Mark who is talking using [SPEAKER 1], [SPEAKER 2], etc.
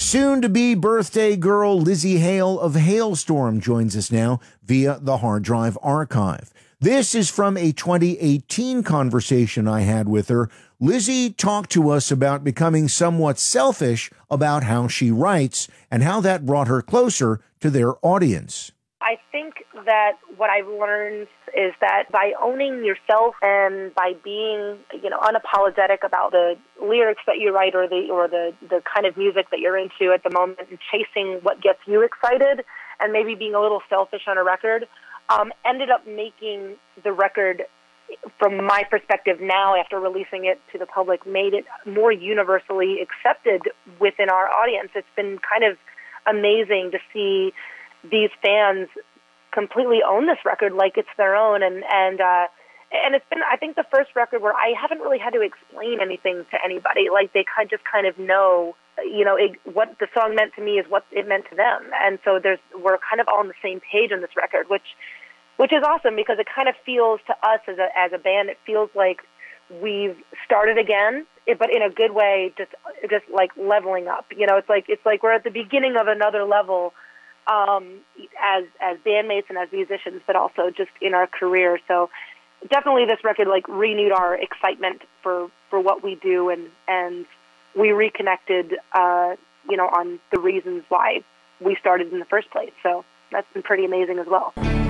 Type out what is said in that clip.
[SPEAKER 1] soon-to-be birthday girl Lzzy Hale of Halestorm joins us now via the Hard Drive Archive. This is from a 2018 conversation I had with her. Lzzy talked to us about becoming somewhat selfish about how she writes and how that brought her closer to their audience.
[SPEAKER 2] I think that what I've learned is that by owning yourself and by being, unapologetic about the lyrics that you write or the kind of music that you're into at the moment and chasing what gets you excited and maybe being a little selfish on a record, ended up making the record, from my perspective now after releasing it to the public, made it more universally accepted within our audience. It's been kind of amazing to see these fans completely own this record like it's their own, and it's been, I think, the first record where I haven't really had to explain anything to anybody. Like, they just kind of know, what the song meant to me is what it meant to them, and so we're kind of all on the same page on this record, which is awesome, because it kind of feels to us as a band, it feels like we've started again, but in a good way, just like leveling up. It's like we're at the beginning of another level. As bandmates and as musicians, but also just in our career. So definitely this record renewed our excitement for what we do, and we reconnected, on the reasons why we started in the first place. So that's been pretty amazing as well.